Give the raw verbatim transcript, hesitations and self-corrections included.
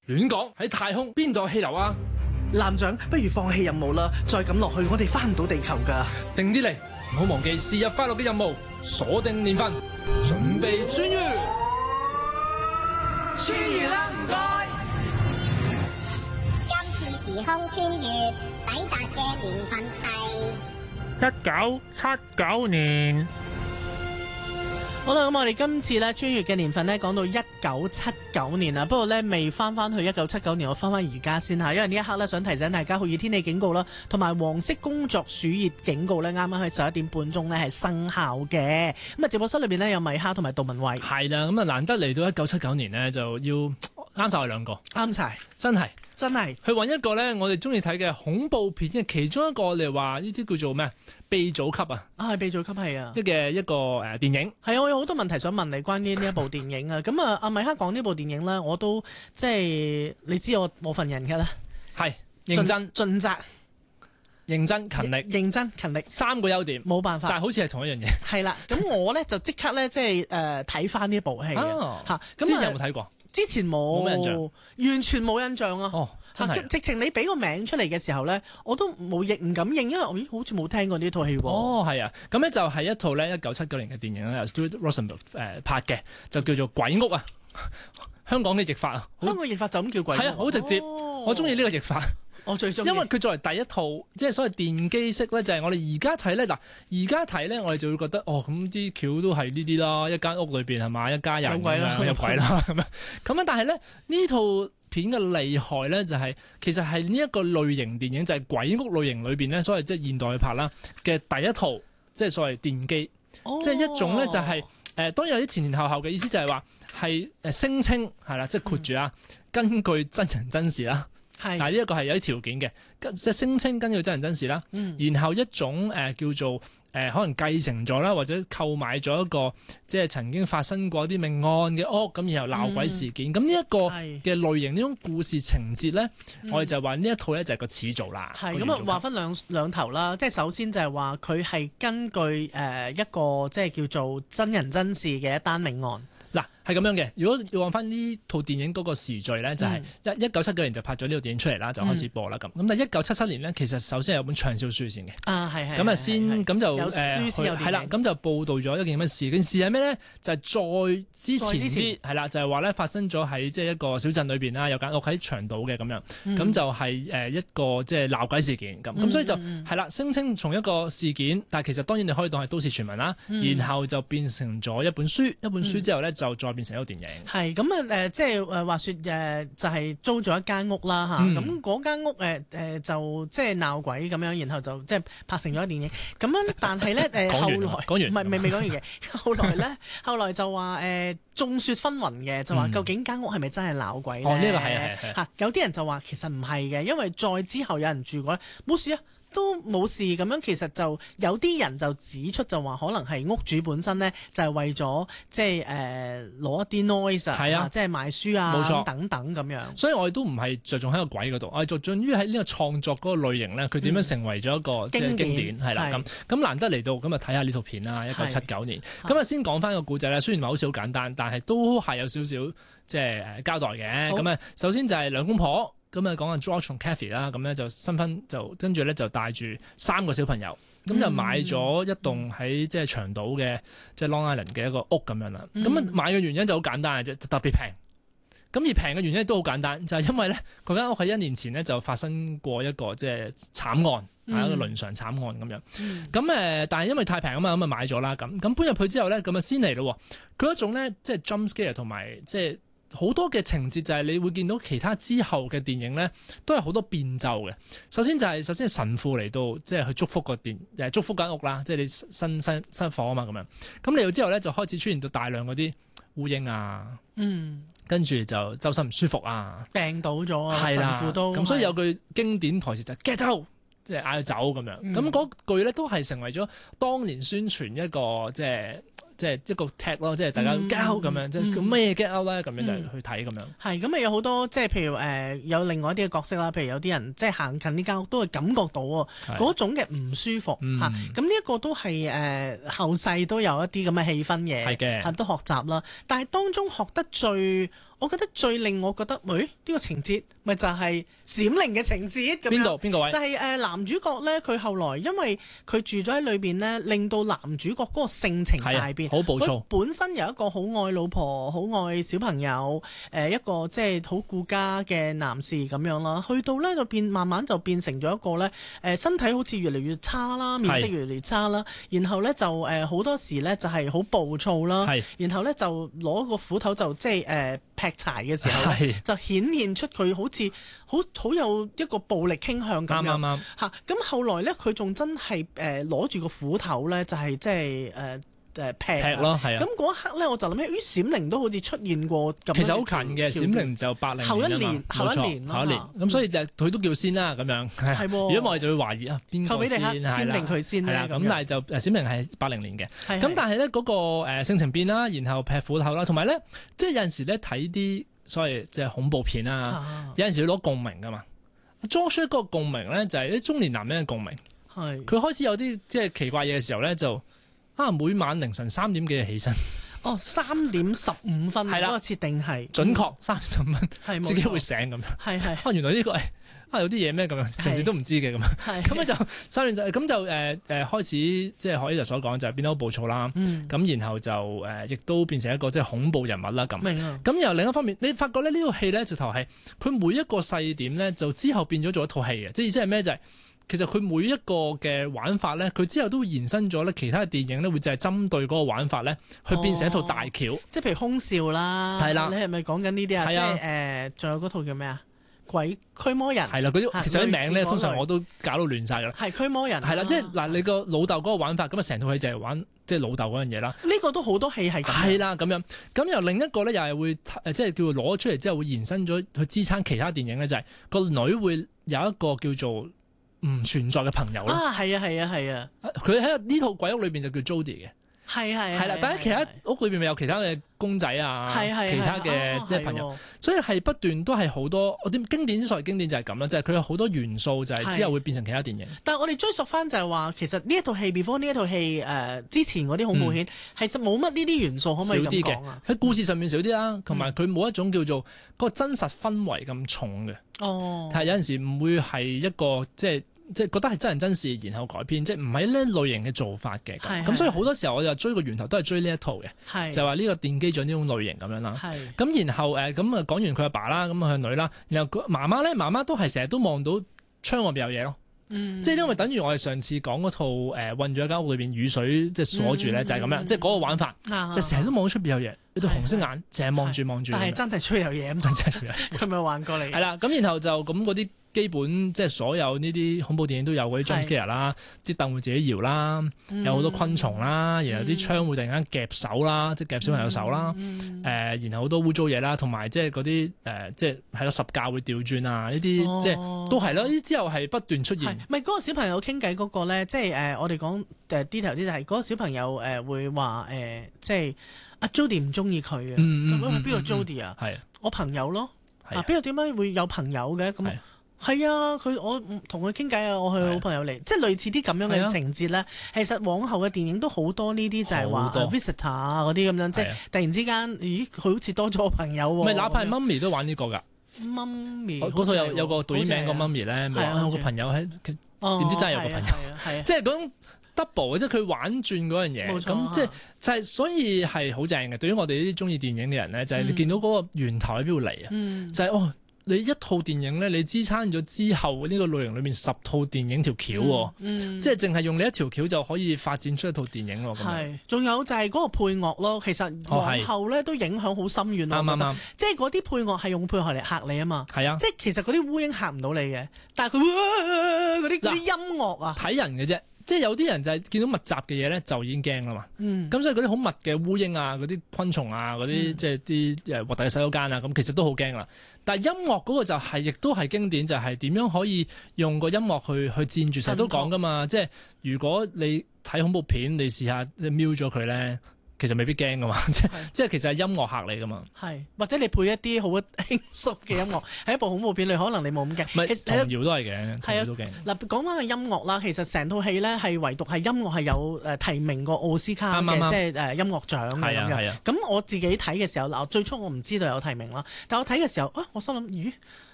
亂講，喺太空邊度有氣流啊？ 艦長，不如放棄任務啦，再咁落去我哋翻唔到地球噶。 定啲嚟，唔好忘記是日快樂嘅任務，鎖定年份，準備穿越。 穿越啦，唔該。 今次時空穿越抵達嘅年份係一九七九年。 好啦，咁我哋今次咧穿越嘅年份咧講到一九七九年啦，不過咧未翻翻去一九七九年，我翻翻而家先吓，因為呢一刻咧想提醒大家，酷熱天氣警告啦，同埋黃色工作暑熱警告咧，啱啱喺十一點半鐘咧係生效嘅。咁啊，直播室裏邊咧有米哈同埋杜文慧。 係啦，咁啊難得嚟到一九七九年呢，就要啱晒我哋兩個， 啱晒， 真係真係去揾一個咧，我哋中意睇嘅恐怖片嘅其中一個，我哋話呢啲叫做咩？鼻祖級啊！ 啊，係鼻祖級係啊！ 一嘅一個誒電影係啊，我有好多問題想問你關於呢一部電影啊。咁啊，阿米克講呢部電影咧，我都即係你知我我份人㗎啦， 係認真盡責、 認真勤力、 認真勤力三個優點， 冇辦法。 但係好似係同一樣嘢。 係啦，咁我咧就即刻咧即係誒睇翻呢部戲啊嚇。咁之前有冇睇過？ 之前冇， 冇咩印象， 完全冇印象啊！ 哦，真係直情你俾個名出嚟嘅時候咧，我都冇認唔敢認，因為我咦好似冇聽過呢套戲喎。 哦，係啊，咁咧就係一套咧一九七九年嘅電影咧，由 Stuart Rosenberg 誒拍嘅，就叫做《鬼屋》啊。香港嘅譯法啊， 香港譯法就咁叫鬼屋。 係啊，好直接， 哦、 我中意呢個譯法。 我最中意， 因為佢作為第一套，即係所謂電機式咧，就係、是、我哋而家睇咧嗱，而家睇咧，我哋就會覺得哦，咁啲橋都係呢啲啦，一間屋裏邊係嘛，一家人有鬼啦， 有鬼啦咁樣，咁啊，但係咧呢套片嘅厲害咧，就係、是、其實係呢一個類型電影，就係、是、鬼屋類型裏邊咧，所謂即係現代去拍啦嘅第一套，即係所謂電機， 哦、 即係一種咧就係、是、誒、呃，當然有啲前前後後嘅意思就係話係誒聲稱係啦，即係括住啊，嗯、根據真人真事啦。但係呢一個係有啲條件嘅，即係聲稱根據真人真事啦。嗯、然後一種誒、呃、叫做誒、呃、可能繼承咗啦，或者購買咗一個即係曾經發生過啲命案嘅屋，咁然後鬧鬼事件。咁呢一個嘅類型呢種故事情節咧，嗯、我哋就話呢一套咧就係個始祖啦。 係咁啊，話分兩兩頭啦。即係首先就係話佢係根據誒、呃、一個即係叫做真人真事嘅一單命案。 嗱，係咁樣嘅。如果要按翻呢套電影嗰個時序咧，就係一一九七九年就拍咗呢套電影出嚟啦，就開始播啦咁。咁、嗯、但係一九七七年咧，其實首先係有本暢銷書先嘅。 啊，係係。 咁啊先咁就有書先有電影。 係啦，咁就報導咗一件乜事？件事係咩咧？就係、是、再之前啲係啦，就係話咧發生咗喺即係一個小鎮裏邊啦，有間屋喺長島嘅咁樣。咁、嗯、就係誒一個即係鬧鬼事件咁。咁、嗯、所以就係啦，聲稱從一個事件，但係其實當然你可以當係都市傳聞啦。嗯、然後就變成咗一本書，一本書之後咧就再變成一個電影。 係咁啊！誒、呃，即係誒話説誒，就係、是、租咗一間屋啦嚇。咁嗰間屋誒誒、呃、就即係鬧鬼咁樣，然後就即係拍成咗電影。咁樣，但係咧誒後來講完唔係未未講完嘅。後來咧，後來就話誒、呃、眾說紛紜嘅，就話究竟間屋係咪真係鬧鬼咧？ 哦，呢、這個係係係嚇。有啲人就話其實唔係嘅，因為再之後有人住過咧，冇事啊。都冇事咁樣，其實就有啲人就指出就話可能係屋主本身咧就係為咗即係誒攞一啲 noise 係啊，即係賣書啊，冇錯等等咁樣。 所以我哋都唔係着重喺個鬼嗰度，我哋着重於喺呢個創作嗰個類型咧，佢點樣成為咗一個、嗯、即係經典係啦咁。咁難得嚟到咁啊睇下呢套片啦，一九七九年。咁啊先講翻個故仔咧，雖然唔係好似好簡單，但係都係有少少即係誒交代嘅。咁啊首先就係兩公婆。咁啊，講緊 George 同 Kathy 啦，咁咧就新婚就跟住咧就帶住三個小朋友，咁、嗯、就買咗一棟喺即係長島嘅即係 Long Island 嘅一個屋咁樣啦。咁啊、嗯、買嘅原因就好簡單嘅啫，就特別平。咁而平嘅原因都好簡單，就係、是、因為咧佢間屋喺一年前咧就發生過一個即係慘案，係、嗯、一個倫常慘案咁樣。咁誒、嗯，但係因為太平啊嘛，咁啊買咗啦。咁咁搬入去之後咧，咁啊先嚟咯。佢一種咧即係 jump scare 同埋即係。好多嘅情節就係你會見到其他之後嘅電影咧，都係好多變奏嘅。首先就係、是、首先係神父嚟到，即係去祝福個電誒祝福間屋啦，即係你新新新房啊嘛咁樣。咁嚟到之後咧，就開始出現到大量嗰啲烏蠅啊，嗯，跟住就周身唔舒服啊， 病倒咗啊， 係啦， 神父都咁所以有句經典台詞就係 get out，即係嗌佢走咁樣。咁嗰、嗯、句咧都係成為咗當年宣傳一個即係。 即係一個 tag 咯，即係大家 get out 咁樣，即係叫咩 get out 咧？咁樣就去睇咁樣。 係咁啊，有好多即係譬如誒、呃、有另外一啲嘅角色啦，譬如有啲人即係行近呢間屋都會感覺到喎嗰種嘅唔舒服嚇。咁呢一個都係誒、呃、後世都有一啲咁嘅氣氛嘅，係嘅，都學習啦。但係當中學得最我覺得最令我覺得，誒、哎、呢、這個情節咪就係閃靈嘅情節咁樣。邊度邊個位？就係、是、誒、呃、男主角咧，佢後來因為佢住咗喺裏邊咧，令到男主角嗰個性情大變，好暴躁。本身由一個好愛老婆、好愛小朋友，誒、呃、一個即係好顧家嘅男士咁樣啦，去到咧就變慢慢就變成咗一個咧，誒、呃、身體好似越嚟越差啦，面色越嚟越差啦，然後咧就誒好、呃、多時咧就係好暴躁啦，然後咧就攞個斧頭就即係誒。呃劈柴嘅時候咧，就顯現出佢好似好好有一個暴力傾向咁樣。啱啱啱嚇，咁後來咧，佢仲真係誒攞住個斧頭咧，就係即係誒誒劈劈咯，係啊。咁嗰一刻咧，我就諗起，咦，閃靈都好似出現過咁。其實好近嘅，閃靈就八零年後一年，後一年，後一年。咁所以就佢都叫先啦，咁樣。係喎。如果我哋就會懷疑啊，邊個先係啦？先定佢先啦。咁但係就閃靈係八零年嘅。咁但係咧嗰個誒性情變啦，然後劈斧頭啦，同埋咧，即係有陣時咧睇啲所謂即係恐怖片啊，有陣時要攞共鳴噶嘛。George 嗰個共鳴咧就係啲中年男人嘅共鳴。係。佢開始有啲即係奇怪嘢嘅時候咧就。啊！每晚凌晨三點幾就起身。哦，三點十五分嗰個設定係準確三十分，自己會醒咁樣。係係。啊，原來呢、呢個誒啊有啲嘢咩咁樣，平時都唔知嘅咁樣。咁咧就三點就咁就誒誒、呃、開始，即係海伊就所講就係變得好暴躁啦。咁、嗯、然後就誒亦、呃、都變成一個即係恐怖人物啦咁。明啊。咁又另一方面，你發覺咧呢套戲咧直頭係佢每一個細點咧，就之後變咗做一套戲嘅。即係意思係咩？就係、是。其實佢每一個嘅玩法咧，佢之後都會延伸咗咧，其他嘅電影咧會就係針對嗰個玩法咧，去變成一套大橋。哦、即係譬如空少啦，係啦，你係咪講緊呢啲啊？即係誒，仲、呃、有嗰套叫咩啊？鬼驅魔人係啦，嗰啲其實啲名咧，通常我都搞到亂晒㗎啦。係驅魔人係啦，即係嗱，你個老豆嗰個玩法，咁啊成套戲就係玩即係老豆嗰樣嘢啦。呢個都好多戲係咁。係啦，咁樣咁由另一個咧，又係會即係叫做攞出嚟之後會延伸咗去支撐其他電影咧，就係、是、個女會有一個叫做唔存在嘅朋友啦。啊，係啊，係啊，係啊！佢喺呢套鬼屋裏邊就叫 Jodie 嘅。係係係啦，但喺其他屋裏邊咪有其他嘅公仔啊，其他嘅即係朋友，所以係不斷都係好多。我啲經典之所謂經典就係咁啦，就係佢有好多元素，就係之後會變成其他電影。但係我哋追溯翻就係話，其實呢一套戲 before 呢一套戲誒之前嗰啲恐怖片，其實冇乜呢啲元素，可唔可以咁講啊？喺故事上面少啲啦，同埋佢冇一種叫做個真實氛圍咁重嘅。哦，但係有陣時唔會係一個即係。即係覺得係真人真事，然後改編，即係唔係呢類型嘅做法嘅。咁所以好多時候我哋追個源頭都係追呢一套嘅，就係話呢個電機長呢種類型咁樣啦。咁然後誒咁啊講完佢阿爸啦，咁啊佢女啦，然後媽媽咧，媽媽都係成日都望到窗外邊有嘢咯。嗯、即係因為等於我哋上次講嗰套誒困住喺間屋裏邊雨水即係鎖住咧，就係咁樣，嗯、即係嗰個玩法，啊、就成日都望到出邊有嘢，有對紅色眼，成日望住望住。但係真係出邊有嘢咁，真係佢咪玩過嚟？係啦，咁然後就咁嗰啲。基本即係所有呢啲恐怖電影都有嗰啲 jump scare 啦，啲凳會自己搖啦，嗯、有好多昆蟲啦，然後啲窗會突然間夾手啦，嗯、即係夾小朋友手啦，誒、嗯呃，然後好多污糟嘢啦，同埋即係嗰啲誒，即係係咯十架會調轉啊，呢啲、哦、即係都係咯，呢啲之後係不斷出現。唔係嗰個小朋友傾偈嗰個咧，即係誒、呃，我哋講誒 detail 啲就係嗰個小朋友誒、呃、會話誒、呃，即係阿 Jodie 唔中意佢嘅，咁佢邊個 Jodie 啊？係我朋友咯，啊邊個點解會有朋友嘅咁？係啊，佢我同佢傾偈啊，我係好朋友嚟，即係類似啲咁樣嘅情節咧。其實往後嘅電影都好多呢啲，就係話 visitor 啊嗰啲咁樣，即係突然之間，咦佢好似多咗個朋友喎。唔係，哪怕係媽咪都玩呢個㗎。媽咪嗰套有有個導演名個媽咪咧，話有個朋友喺，點知真係有個朋友，即係嗰種 double，即係佢玩轉嗰樣嘢。咁即係就係所以係好正嘅。對於我哋呢啲中意電影嘅人咧，就係你見到嗰個源頭喺邊度嚟啊？就係哦。你一套電影咧，你支撐咗之後呢個類型裏面十套電影條橋喎，嗯嗯、即係淨係用你一條橋就可以發展出一套電影喎。係，仲有就係嗰個配樂咯，其實往後咧都影響好深遠咯。啱啱啱，即係嗰啲配樂係用配樂嚟嚇你啊嘛。係啊，即係其實嗰啲烏蠅嚇唔到你嘅，但係佢嗰啲嗰啲音樂啊，睇人嘅啫。即係有啲人就係見到密集嘅嘢咧，就已經驚啦嘛。咁、嗯、所以嗰啲好密嘅烏蠅啊，嗰啲昆蟲啊，嗰啲、嗯、即係啲誒核突嘅洗手間啊，咁其實都好驚啦。但係音樂嗰個就係、是，亦都係經典，就係、是、點樣可以用個音樂去去佔住，成日都講噶嘛。即係如果你睇恐怖片，你試下瞄咗佢咧。 其實未必驚噶嘛，即即係其實係音樂客嚟噶嘛。 係或者你配一啲好輕鬆嘅音樂，喺一部恐怖片裏，可能你冇咁驚。 唔係童謠都係嘅，童係啊謠都驚。 嗱，講翻個音樂啦，其實成套戲咧係唯獨係音樂係有誒提名過奧斯卡嘅，即係誒音樂獎嘅咁樣。咁我自己睇嘅時候，嗱最初我唔知道有提名啦，但我睇嘅時候啊，我心諗咦〜